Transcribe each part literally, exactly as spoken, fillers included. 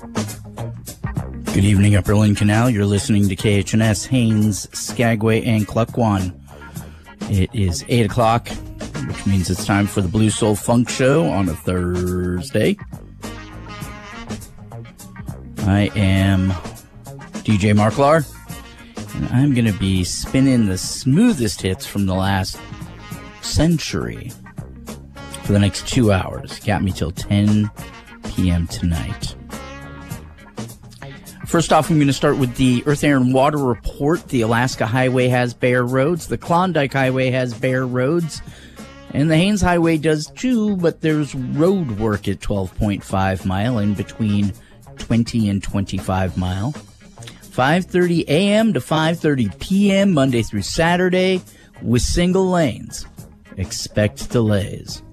Good evening, Upper Lynn Canal. You're listening to K H N S, Haines, Skagway, and Klukwan. It is eight o'clock, which means it's time for the Blue Soul Funk Show on a Thursday. I am D J Mark Lar, and I'm going to be spinning the smoothest hits from the last century for the next two hours. Got me till ten p.m. tonight. First off, I'm going to start with the Earth, Air, and Water Report. The Alaska Highway has bare roads. The Klondike Highway has bare roads. And the Haines Highway does too, but there's road work at twelve point five mile in between twenty and twenty-five mile. five thirty a.m. to five thirty p.m. Monday through Saturday with single lanes. Expect delays.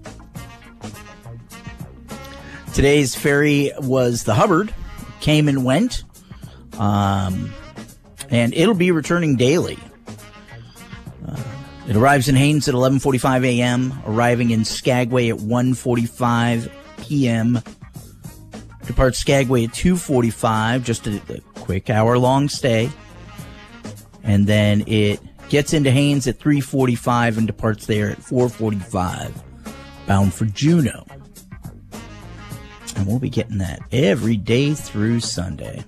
Today's ferry was the Hubbard. Came and went. Um, and it'll be returning daily. Uh, it arrives in Haines at eleven forty-five a.m., arriving in Skagway at one forty-five p.m., departs Skagway at two forty-five, just a, a quick hour-long stay, and then it gets into Haines at three forty-five and departs there at four forty-five, bound for Juneau. And we'll be getting that every day through Sunday.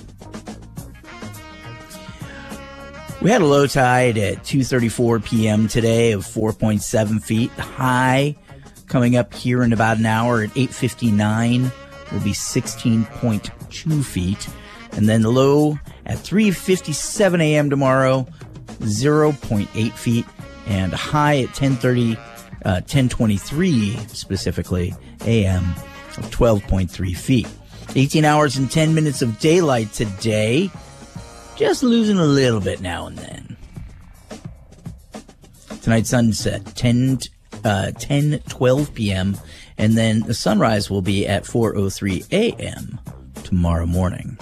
We had a low tide at two thirty-four p.m. today of four point seven feet. High coming up here in about an hour at eight fifty-nine will be sixteen point two feet. And then the low at three fifty-seven a.m. tomorrow, zero point eight feet. And high at ten thirty, uh, ten twenty-three specifically a m of twelve point three feet. eighteen hours and ten minutes of daylight today. Just losing a little bit now and then. Tonight's sunset, ten, uh, ten twelve p.m. And then the sunrise will be at four oh three a.m. tomorrow morning.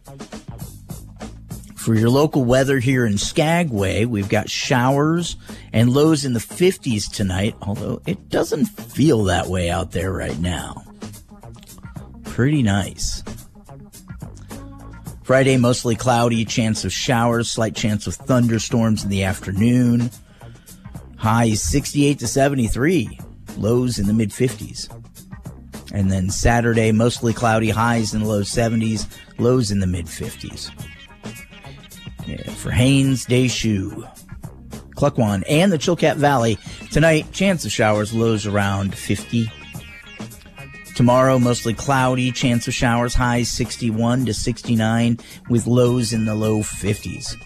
For your local weather here in Skagway, we've got showers and lows in the fifties tonight, although it doesn't feel that way out there right now. Pretty nice. Friday, mostly cloudy, chance of showers, slight chance of thunderstorms in the afternoon. Highs sixty-eight to seventy-three, lows in the mid-fifties. And then Saturday, mostly cloudy, highs in the low seventies, lows in the mid-fifties. Yeah, for Haines, Deschutes, Klukwan, and the Chilkat Valley, tonight, chance of showers, lows around fifty. Tomorrow, mostly cloudy, chance of showers, highs sixty-one to sixty-nine, with lows in the low fifties.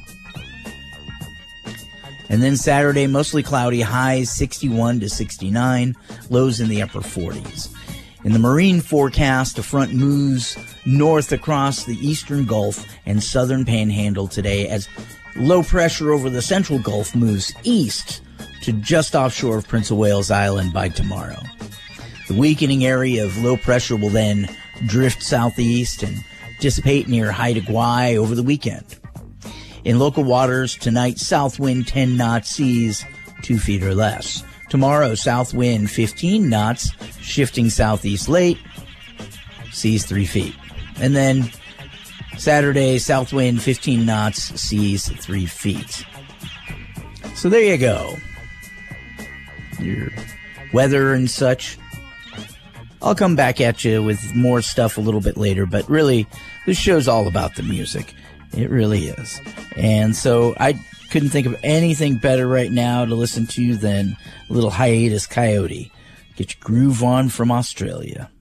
And then Saturday, mostly cloudy, highs sixty-one to sixty-nine, lows in the upper forties. In the marine forecast, a front moves north across the eastern Gulf and southern Panhandle today as low pressure over the central Gulf moves east to just offshore of Prince of Wales Island by tomorrow. The weakening area of low pressure will then drift southeast and dissipate near Haida Gwaii over the weekend. In local waters tonight, south wind ten knots, seas two feet or less. Tomorrow, south wind fifteen knots, shifting southeast late, seas three feet. And then Saturday, south wind fifteen knots, seas three feet. So there you go. Your weather and such. I'll come back at you with more stuff a little bit later, but really, this show's all about the music. It really is. And so I couldn't think of anything better right now to listen to than a little Hiatus Coyote. Get your groove on from Australia.